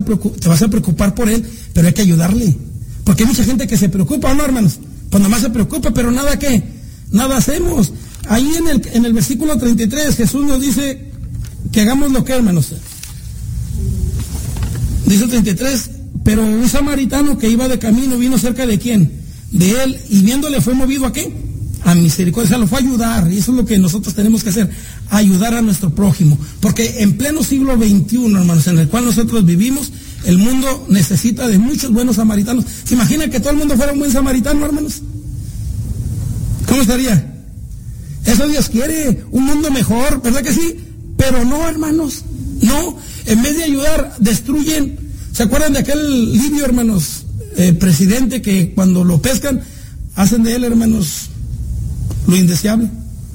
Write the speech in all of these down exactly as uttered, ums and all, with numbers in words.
te vas a preocupar por él, pero hay que ayudarle. Porque hay mucha gente que se preocupa, ¿no, hermanos? Pues nomás se preocupa, pero nada que, nada hacemos. Ahí en el, en el versículo treinta y tres, Jesús nos dice que hagamos lo que, hermanos. Dice el treinta y tres, pero un samaritano que iba de camino vino cerca de quién, de él, y viéndole fue movido a qué, a misericordia, o sea, lo fue a ayudar, y eso es lo que nosotros tenemos que hacer, ayudar a nuestro prójimo, porque en pleno siglo veintiuno, hermanos, en el cual nosotros vivimos, el mundo necesita de muchos buenos samaritanos. ¿Se imagina que todo el mundo fuera un buen samaritano, hermanos? ¿Cómo estaría? Eso Dios quiere, un mundo mejor, ¿verdad que sí? Pero no, hermanos, no, en vez de ayudar, destruyen. ¿Se acuerdan de aquel Libio, hermanos, eh, presidente, que cuando lo pescan, hacen de él, hermanos, lo indeseable?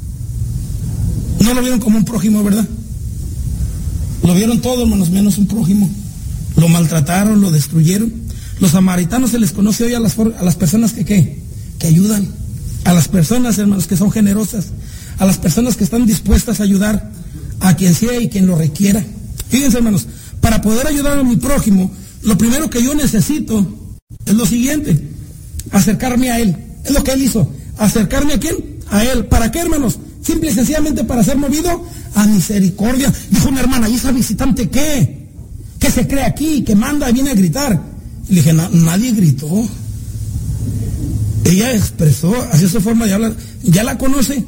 No lo vieron como un prójimo, ¿verdad? Lo vieron todo, hermanos, menos un prójimo. Lo maltrataron, lo destruyeron. Los samaritanos se les conoce hoy a las, a las personas que, ¿qué? Que ayudan. A las personas, hermanos, que son generosas. A las personas que están dispuestas a ayudar a quien sea y quien lo requiera. Fíjense, hermanos, para poder ayudar a mi prójimo, lo primero que yo necesito es lo siguiente: acercarme a él. Es lo que él hizo. ¿Acercarme a quién? A él. ¿Para qué, hermanos? Simple y sencillamente para ser movido a misericordia. Dijo una hermana, ¿y esa visitante qué? ¿Qué se cree aquí? Que manda y viene a gritar. Y le dije, nadie gritó. Ella expresó, así es su forma de hablar. ¿Ya la conoce?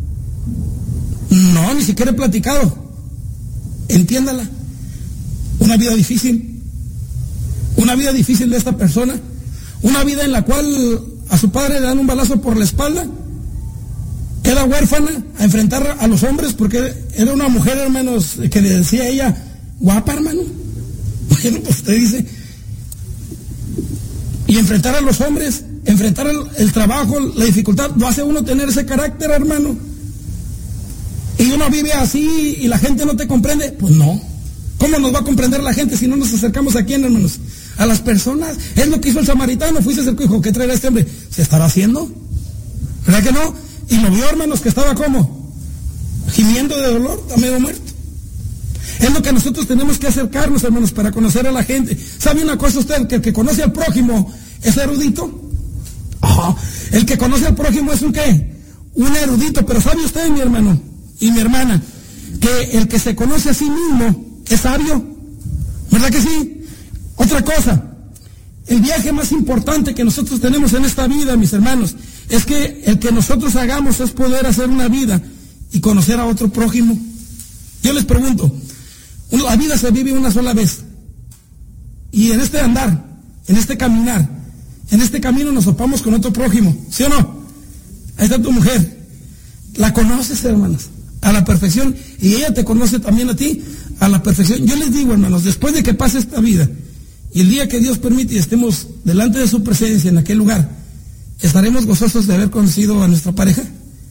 No, ni siquiera he platicado. Entiéndala. Una vida difícil. Una vida difícil de esta persona. Una vida en la cual a su padre le dan un balazo por la espalda. Queda huérfana a enfrentar a los hombres porque era una mujer, hermanos, que le decía a ella, guapa, hermano. Bueno, pues usted dice. Y enfrentar a los hombres, enfrentar el, el trabajo, la dificultad, lo hace uno tener ese carácter, hermano. Y uno vive así y la gente no te comprende. Pues no. ¿Cómo nos va a comprender la gente si no nos acercamos a quién, hermanos? A las personas. Es lo que hizo el samaritano. Fui, se acercó y dijo, ¿qué traerá este hombre? ¿Se estará haciendo? ¿Verdad que no? Y lo vio, hermanos, que estaba como gimiendo de dolor, está medio muerto. Es lo que nosotros tenemos que acercarnos, hermanos, para conocer a la gente. ¿Sabe una cosa usted? Que el que conoce al prójimo es erudito. Oh, el que conoce al prójimo es un qué? Un erudito. Pero ¿sabe usted, mi hermano y mi hermana, que el que se conoce a sí mismo es sabio? ¿Verdad que sí? Otra cosa, el viaje más importante que nosotros tenemos en esta vida, mis hermanos, es que el que nosotros hagamos es poder hacer una vida y conocer a otro prójimo. Yo les pregunto, la vida se vive una sola vez. Y en este andar, en este caminar, en este camino nos topamos con otro prójimo, ¿sí o no? Ahí está tu mujer. La conoces, hermanos, a la perfección, y ella te conoce también a ti a la perfección. Yo les digo, hermanos, después de que pase esta vida, y el día que Dios permite y estemos delante de su presencia en aquel lugar, ¿estaremos gozosos de haber conocido a nuestra pareja?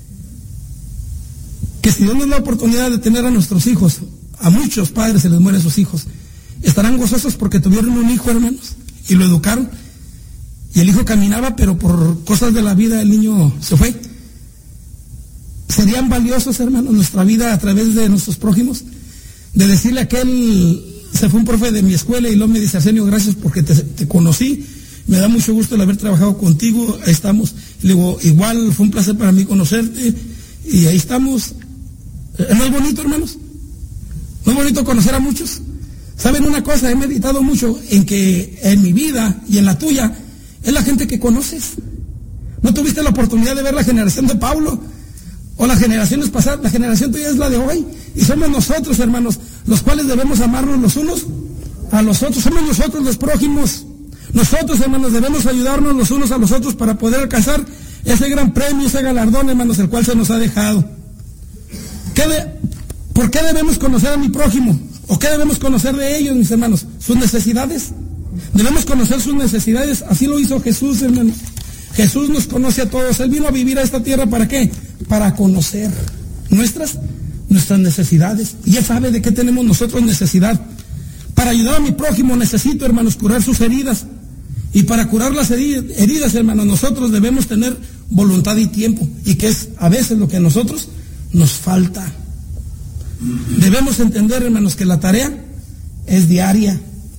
Que si Dios nos da la oportunidad de tener a nuestros hijos, a muchos padres se les mueren sus hijos, ¿estarán gozosos porque tuvieron un hijo, hermanos, y lo educaron? Y el hijo caminaba, pero por cosas de la vida el niño se fue. ¿Serían valiosos, hermanos, nuestra vida a través de nuestros prójimos? De decirle a aquel, se fue un profe de mi escuela y luego me dice, Arsenio, gracias porque te, te conocí, me da mucho gusto el haber trabajado contigo, ahí estamos. Y le digo, igual fue un placer para mí conocerte, y ahí estamos. ¿No es bonito, hermanos? ¿No es bonito conocer a muchos? ¿Saben una cosa? He meditado mucho en que en mi vida y en la tuya es la gente que conoces. ¿No tuviste la oportunidad de ver la generación de Pablo? O las generaciones pasadas. La generación tuya es la de hoy. Y somos nosotros, hermanos, los cuales debemos amarnos los unos a los otros. Somos nosotros los prójimos. Nosotros, hermanos, debemos ayudarnos los unos a los otros para poder alcanzar ese gran premio, ese galardón, hermanos, el cual se nos ha dejado. ¿Qué de, ¿Por qué debemos conocer a mi prójimo? ¿O qué debemos conocer de ellos, mis hermanos? ¿Sus necesidades? Debemos conocer sus necesidades. Así lo hizo Jesús, hermanos. Jesús nos conoce a todos. Él vino a vivir a esta tierra, ¿para qué? Para conocer nuestras, nuestras necesidades. Y Él sabe de qué tenemos nosotros necesidad. Para ayudar a mi prójimo necesito, hermanos, curar sus heridas. Y para curar las heridas, hermanos, nosotros debemos tener voluntad y tiempo. Y que es a veces lo que a nosotros nos falta. Debemos entender, hermanos, que la tarea es diaria.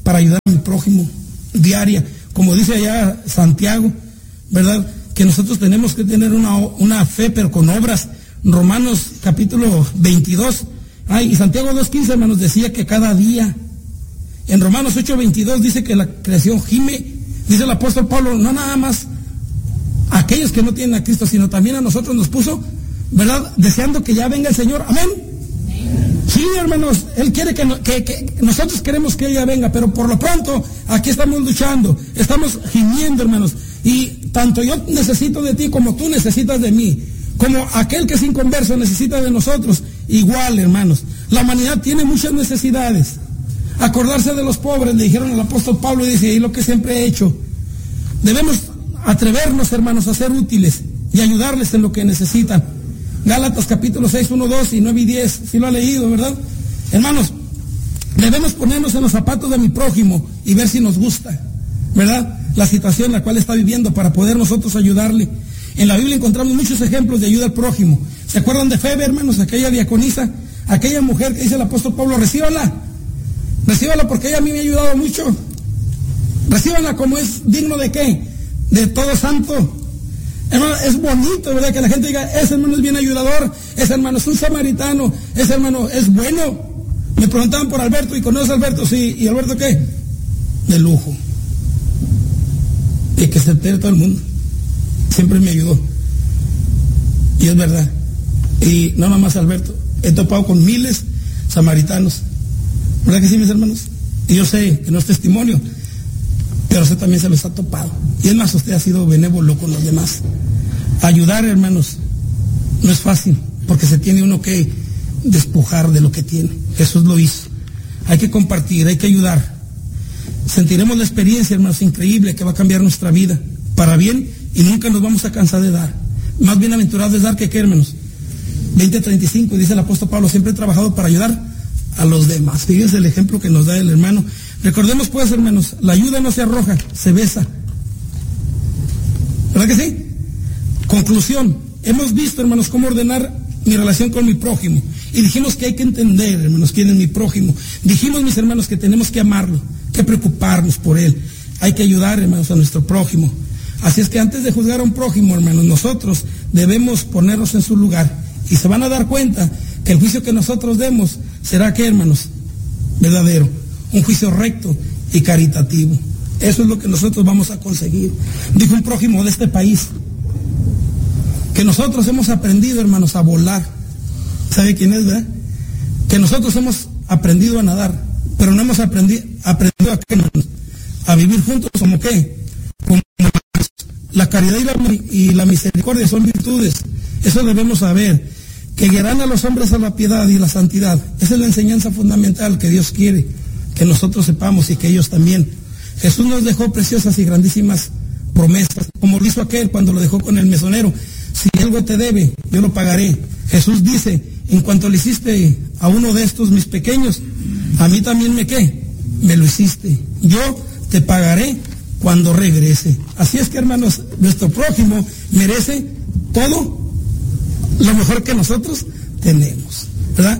para ayudar a mi prójimo, diaria, como dice allá Santiago, ¿verdad? Que nosotros tenemos que tener una, una fe, pero con obras. Romanos capítulo veintidós, ay, y Santiago dos quince, hermanos, decía que cada día. En Romanos ocho veintidós dice que la creación gime, dice el apóstol Pablo, no nada más a aquellos que no tienen a Cristo, sino también a nosotros nos puso, ¿verdad? Deseando que ya venga el Señor, amén. Sí, hermanos, Él quiere que, que, que nosotros queremos que ella venga, pero por lo pronto aquí estamos luchando, estamos gimiendo, hermanos, y tanto yo necesito de ti como tú necesitas de mí, como aquel que es inconverso necesita de nosotros, igual, hermanos. La humanidad tiene muchas necesidades. Acordarse de los pobres, le dijeron al apóstol Pablo, y dice, y lo que siempre he hecho. Debemos atrevernos, hermanos, a ser útiles y ayudarles en lo que necesitan. Gálatas capítulo seis, uno, dos y nueve y diez, si lo ha leído, ¿verdad? Hermanos, debemos ponernos en los zapatos de mi prójimo y ver si nos gusta, ¿verdad? La situación en la cual está viviendo para poder nosotros ayudarle. En la Biblia encontramos muchos ejemplos de ayuda al prójimo. ¿Se acuerdan de Febe, hermanos? Aquella diaconisa, aquella mujer que dice el apóstol Pablo, recíbala, recíbala porque ella a mí me ha ayudado mucho. Recíbala como es digno de qué, de todo santo. Hermano, es bonito, ¿verdad? Que la gente diga, ese hermano es bien ayudador, ese hermano es un samaritano, ese hermano es bueno. Me preguntaban por Alberto, ¿y conoces a Alberto? Sí, ¿y Alberto qué? De lujo. Y que se entere todo el mundo. Siempre me ayudó. Y es verdad. Y no nada más Alberto, he topado con miles samaritanos. ¿Verdad que sí, mis hermanos? Y yo sé que no es testimonio, pero usted también se los ha topado. Y es más, usted ha sido benévolo con los demás. Ayudar, hermanos, no es fácil, porque se tiene uno que despojar de lo que tiene. Jesús lo hizo. Hay que compartir, hay que ayudar. Sentiremos la experiencia, hermanos, increíble, que va a cambiar nuestra vida para bien, y nunca nos vamos a cansar de dar. Más bienaventurado es dar que qué, hermanos. veinte treinta y cinco, dice el apóstol Pablo, siempre he trabajado para ayudar a los demás. Fíjense el ejemplo que nos da el hermano. Recordemos pues, hermanos, la ayuda no se arroja, se besa. ¿Verdad que sí? Conclusión, hemos visto, hermanos, cómo ordenar mi relación con mi prójimo. Y dijimos que hay que entender, hermanos, quién es mi prójimo. Dijimos, mis hermanos, que tenemos que amarlo, que preocuparnos por él. Hay que ayudar, hermanos, a nuestro prójimo. Así es que antes de juzgar a un prójimo, hermanos, nosotros debemos ponernos en su lugar. Y se van a dar cuenta que el juicio que nosotros demos será, ¿qué, hermanos? Verdadero. Un juicio recto y caritativo. Eso es lo que nosotros vamos a conseguir. Dijo un prójimo de este país, que nosotros hemos aprendido, hermanos, a volar. ¿Sabe quién es, verdad? Que nosotros hemos aprendido a nadar, pero no hemos aprendido, aprendido a qué, hermanos, a vivir juntos como qué, como la caridad y la, y la misericordia son virtudes. Eso debemos saber, que guiarán a los hombres a la piedad y la santidad. Esa es la enseñanza fundamental que Dios quiere que nosotros sepamos y que ellos también. Jesús nos dejó preciosas y grandísimas promesas, como lo hizo aquel cuando lo dejó con el mesonero. Si algo te debe, yo lo pagaré. Jesús dice, en cuanto le hiciste a uno de estos mis pequeños, a mí también me qué, me lo hiciste. Yo te pagaré cuando regrese. Así es que, hermanos, nuestro prójimo merece todo lo mejor que nosotros tenemos.